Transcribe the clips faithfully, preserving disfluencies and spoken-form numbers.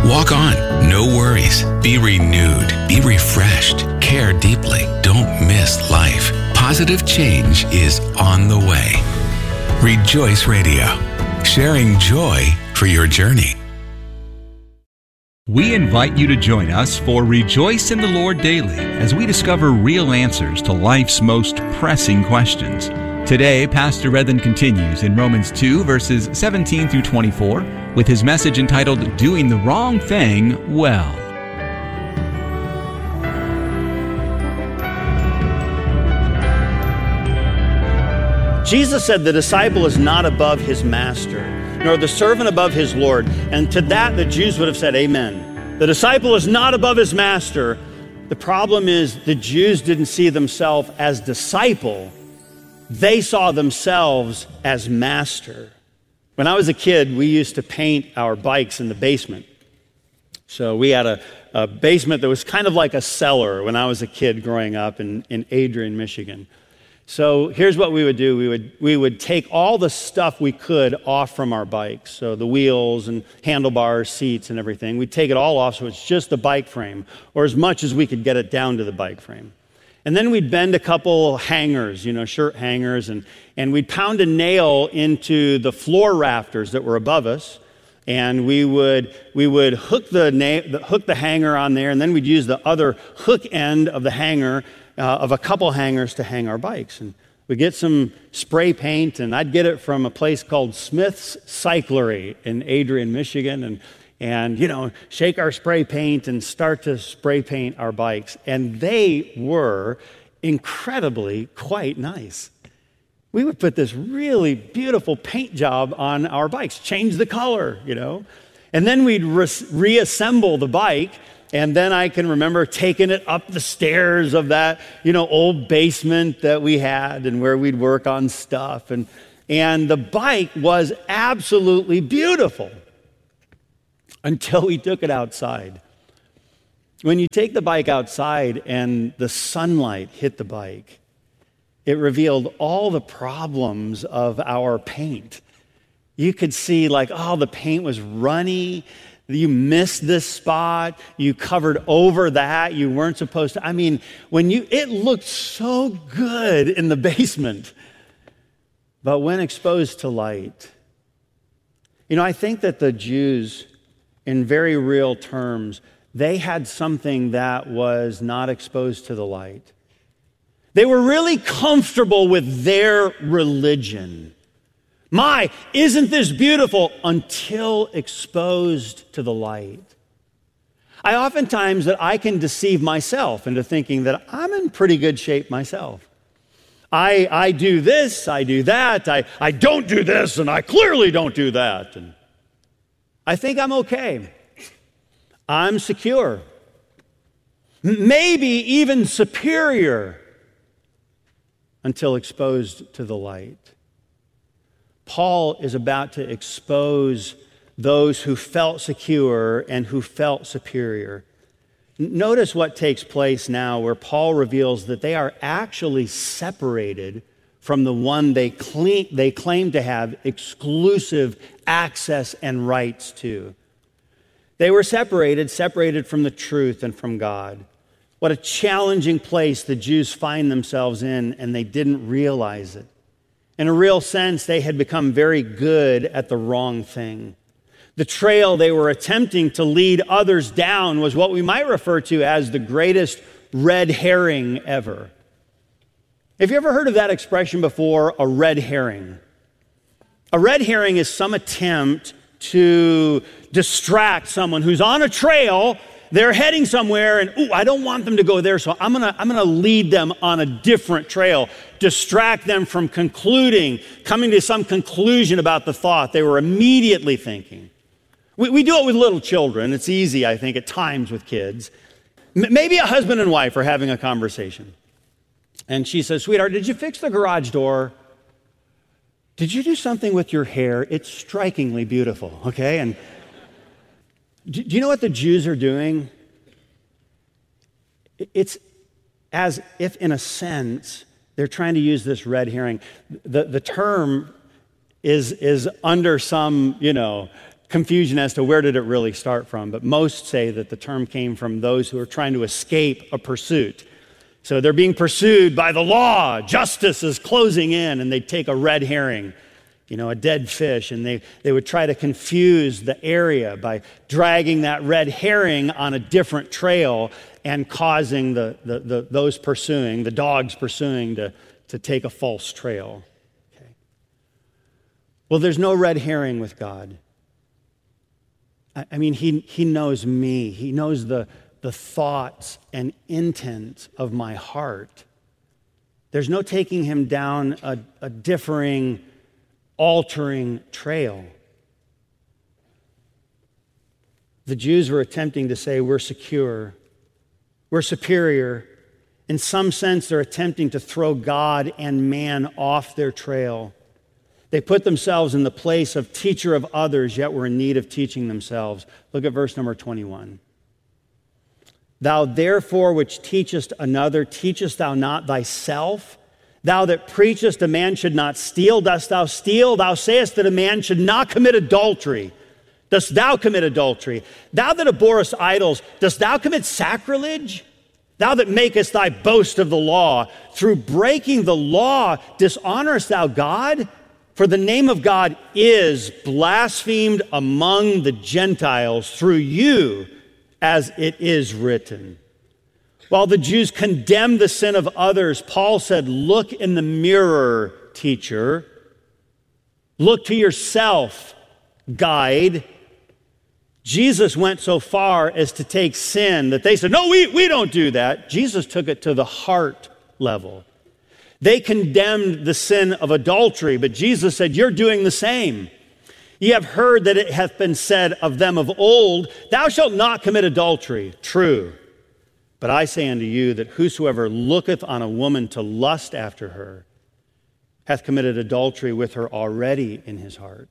Walk on. No worries. Be renewed. Be refreshed. Care deeply. Don't miss life. Positive change is on the way. Rejoice Radio. Sharing joy for your journey. We invite you to join us for Rejoice in the Lord Daily as we discover real answers to life's most pressing questions. Today, Pastor Redden continues in Romans two, verses seventeen through twenty-four, with his message entitled, Doing the Wrong Thing Well. Jesus said the disciple is not above his master, nor the servant above his Lord. And to that, the Jews would have said, amen. The disciple is not above his master. The problem is the Jews didn't see themselves as disciple. They saw themselves as master. When I was a kid, we used to paint our bikes in the basement. So we had a, a basement that was kind of like a cellar when I was a kid growing up in, in Adrian, Michigan. So here's what we would do. We would, we would take all the stuff we could off from our bikes. So the wheels and handlebars, seats and everything. We'd take it all off so it's just the bike frame, or as much as we could get it down to the bike frame. And then we'd bend a couple hangers, you know, shirt hangers, and, and we'd pound a nail into the floor rafters that were above us. And we would we would hook the, na- hook the hanger on there, and then we'd use the other hook end of the hanger, uh, of a couple hangers to hang our bikes. And we'd get some spray paint, and I'd get it from a place called Smith's Cyclery in Adrian, Michigan, and and, you know, shake our spray paint and start to spray paint our bikes. And they were incredibly quite nice. We would put this really beautiful paint job on our bikes, change the color, you know. And then we'd re- reassemble the bike. And then I can remember taking it up the stairs of that, you know, old basement that we had and where we'd work on stuff. And, and the bike was absolutely beautiful. Until we took it outside. When you take the bike outside and the sunlight hit the bike, it revealed all the problems of our paint. You could see like, oh, the paint was runny. You missed this spot. You covered over that. You weren't supposed to. I mean, when you, it looked so good in the basement. But when exposed to light, you know, I think that the Jews, in very real terms, they had something that was not exposed to the light. They were really comfortable with their religion. My, isn't this beautiful? Until exposed to the light. I oftentimes that I can deceive myself into thinking that I'm in pretty good shape myself. I, I do this, I do that, I, I don't do this, and I clearly don't do that. And I think I'm okay. I'm secure. Maybe even superior until exposed to the light. Paul is about to expose those who felt secure and who felt superior. Notice what takes place now where Paul reveals that they are actually separated from the one they claim, they claim to have exclusive access and rights to. They were separated, separated from the truth and from God. What a challenging place the Jews find themselves in, and they didn't realize it. In a real sense, they had become very good at the wrong thing. The trail they were attempting to lead others down was what we might refer to as the greatest red herring ever. Have you ever heard of that expression before, a red herring? A red herring is some attempt to distract someone who's on a trail. They're heading somewhere, and ooh, I don't want them to go there, so I'm gonna, I'm gonna lead them on a different trail, distract them from concluding, coming to some conclusion about the thought they were immediately thinking. We, we do it with little children. It's easy, I think, at times with kids. M- maybe a husband and wife are having a conversation. And she says, sweetheart, did you fix the garage door? Did you do something with your hair? It's strikingly beautiful, okay? And do you know what the Jews are doing? It's as if, in a sense, they're trying to use this red herring. The, the term is, is under some, you know, confusion as to where did it really start from, but most say that the term came from those who are trying to escape a pursuit. So they're being pursued by the law. Justice is closing in, and they take a red herring, you know, a dead fish, and they, they would try to confuse the area by dragging that red herring on a different trail and causing the, the, the those pursuing, the dogs pursuing, to, to take a false trail. Okay. Well, there's no red herring with God. I, I mean, he, he knows me. He knows the the thoughts and intent of my heart. There's no taking him down a, a differing, altering trail. The Jews were attempting to say we're secure, we're superior. In some sense, they're attempting to throw God and man off their trail. They put themselves in the place of teacher of others, yet were in need of teaching themselves. Look at verse number twenty-one. Thou therefore which teachest another, teachest thou not thyself? Thou that preachest a man should not steal, dost thou steal? Thou sayest that a man should not commit adultery. Dost thou commit adultery? Thou that abhorrest idols, dost thou commit sacrilege? Thou that makest thy boast of the law, through breaking the law dishonorest thou God? For the name of God is blasphemed among the Gentiles through you, as it is written. While the Jews condemned the sin of others, Paul said, look in the mirror, teacher. Look to yourself, guide. Jesus went so far as to take sin that they said, no, we, we don't do that. Jesus took it to the heart level. They condemned the sin of adultery, but Jesus said, you're doing the same. Ye have heard that it hath been said of them of old, thou shalt not commit adultery. True. But I say unto you that whosoever looketh on a woman to lust after her hath committed adultery with her already in his heart.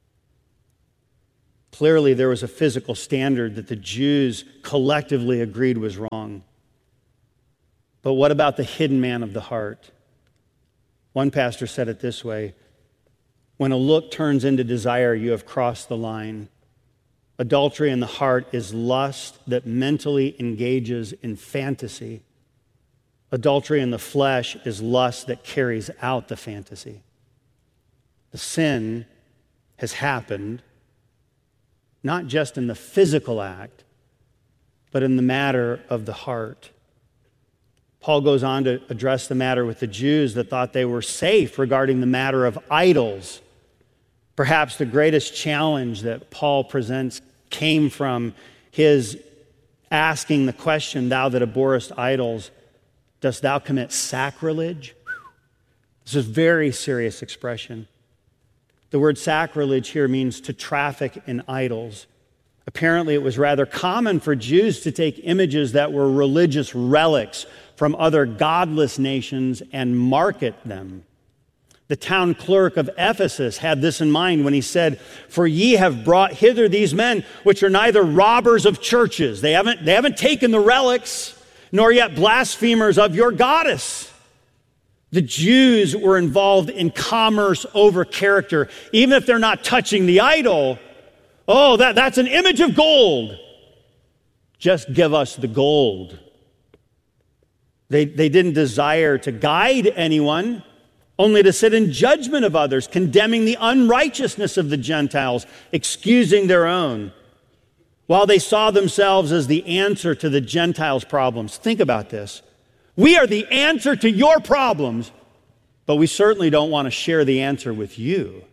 Clearly, there was a physical standard that the Jews collectively agreed was wrong. But what about the hidden man of the heart? One pastor said it this way: when a look turns into desire, you have crossed the line. Adultery in the heart is lust that mentally engages in fantasy. Adultery in the flesh is lust that carries out the fantasy. The sin has happened, not just in the physical act, but in the matter of the heart. Paul goes on to address the matter with the Jews that thought they were safe regarding the matter of idols. Perhaps the greatest challenge that Paul presents came from his asking the question, thou that abhorrest idols, dost thou commit sacrilege? This is a very serious expression. The word sacrilege here means to traffic in idols. Apparently, it was rather common for Jews to take images that were religious relics from other godless nations and market them. The town clerk of Ephesus had this in mind when he said, for ye have brought hither these men, which are neither robbers of churches. They haven't, they haven't taken the relics, nor yet blasphemers of your goddess. The Jews were involved in commerce over character. Even if they're not touching the idol, oh, that, that's an image of gold. Just give us the gold. They, they didn't desire to guide anyone, only to sit in judgment of others, condemning the unrighteousness of the Gentiles, excusing their own, while they saw themselves as the answer to the Gentiles' problems. Think about this. We are the answer to your problems, but we certainly don't want to share the answer with you.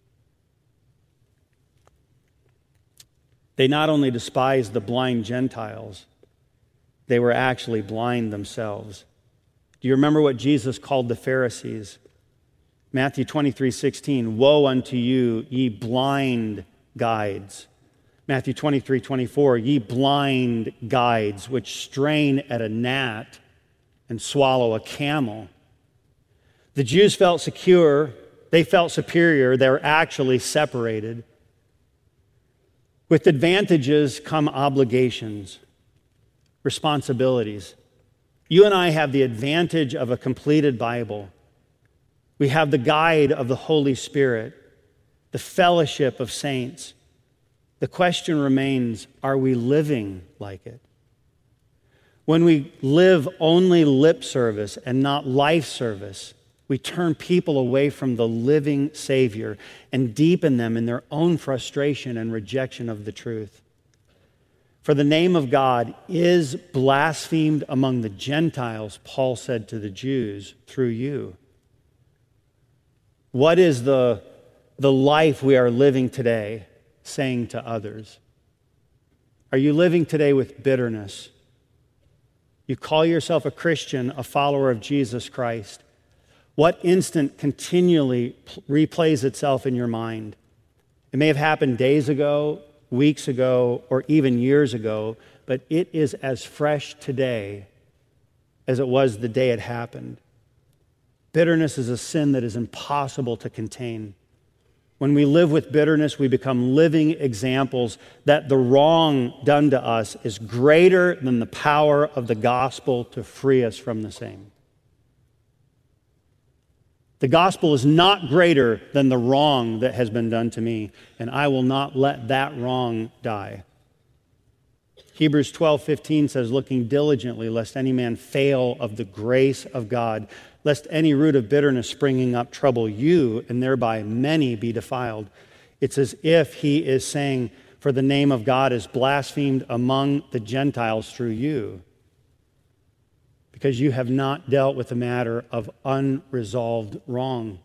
They not only despised the blind Gentiles, they were actually blind themselves. Do you remember what Jesus called the Pharisees? Matthew twenty-three sixteen, woe unto you, ye blind guides. Matthew twenty-three twenty-four, ye blind guides, which strain at a gnat and swallow a camel. The Jews felt secure, they felt superior, they were actually separated. With advantages come obligations, responsibilities. You and I have the advantage of a completed Bible. We have the guide of the Holy Spirit, the fellowship of saints. The question remains, are we living like it? When we live only lip service and not life service, we turn people away from the living Savior and deepen them in their own frustration and rejection of the truth. For the name of God is blasphemed among the Gentiles, Paul said to the Jews, through you. What is the, the life we are living today saying to others? Are you living today with bitterness? You call yourself a Christian, a follower of Jesus Christ. What instant continually replays itself in your mind? It may have happened days ago, weeks ago, or even years ago, but it is as fresh today as it was the day it happened. Bitterness is a sin that is impossible to contain. When we live with bitterness, we become living examples that the wrong done to us is greater than the power of the gospel to free us from the same. The gospel is not greater than the wrong that has been done to me, and I will not let that wrong die. Hebrews twelve fifteen says, looking diligently, lest any man fail of the grace of God, lest any root of bitterness springing up trouble you, and thereby many be defiled. It's as if he is saying, for the name of God is blasphemed among the Gentiles through you, because you have not dealt with the matter of unresolved wrong.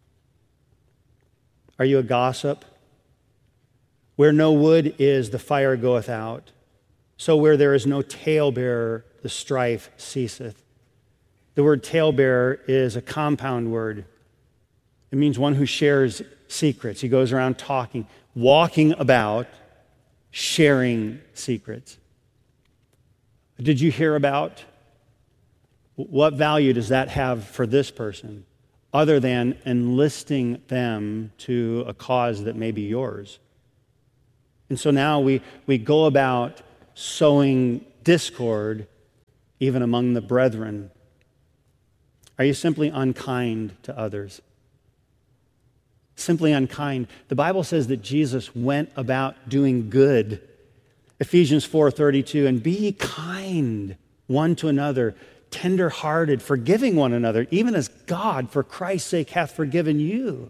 Are you a gossip? Where no wood is, the fire goeth out. So where there is no talebearer, the strife ceaseth. The word talebearer is a compound word. It means one who shares secrets. He goes around talking, walking about, sharing secrets. Did you hear about? What value does that have for this person, other than enlisting them to a cause that may be yours? And so now we, we go about sowing discord even among the brethren. Are you simply unkind to others? Simply unkind. The Bible says that Jesus went about doing good. Ephesians four thirty-two, and be ye kind one to another, tender-hearted, forgiving one another, even as God, for Christ's sake, hath forgiven you.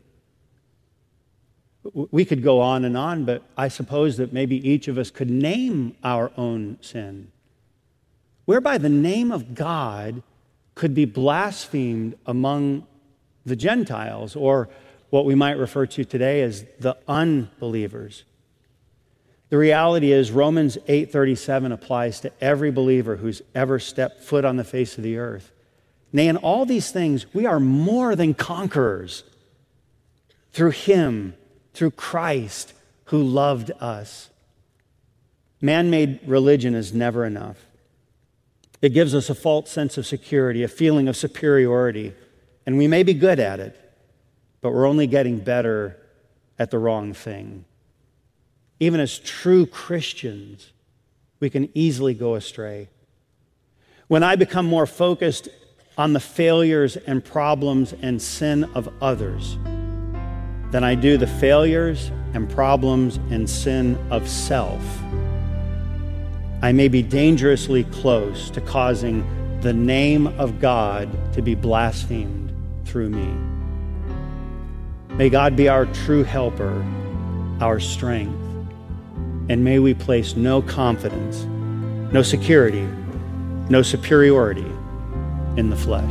We could go on and on, but I suppose that maybe each of us could name our own sin, whereby the name of God could be blasphemed among the Gentiles, or what we might refer to today as the unbelievers. The reality is Romans eight thirty-seven applies to every believer who's ever stepped foot on the face of the earth. Nay, in all these things, we are more than conquerors through Him, through Christ, who loved us. Man-made religion is never enough. It gives us a false sense of security, a feeling of superiority, and we may be good at it, but we're only getting better at the wrong thing. Even as true Christians, we can easily go astray. When I become more focused on the failures and problems and sin of others than I do the failures and problems and sin of self, I may be dangerously close to causing the name of God to be blasphemed through me. May God be our true helper, our strength, and may we place no confidence, no security, no superiority in the flesh.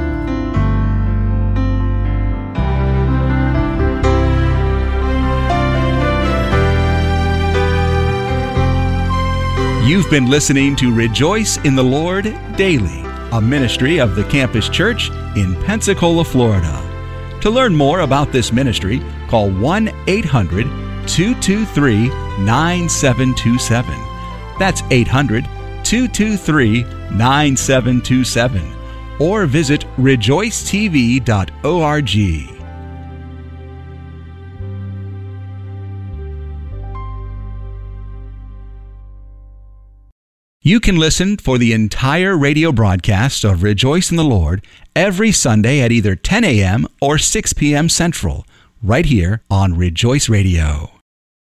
You've been listening to Rejoice in the Lord Daily, a ministry of the Campus Church in Pensacola, Florida. To learn more about this ministry, call one eight hundred two two three nine seven two seven. That's eight hundred two two three nine seven two seven. Or visit rejoice t v dot org. You can listen for the entire radio broadcast of Rejoice in the Lord every Sunday at either ten a.m. or six p.m. Central, right here on Rejoice Radio.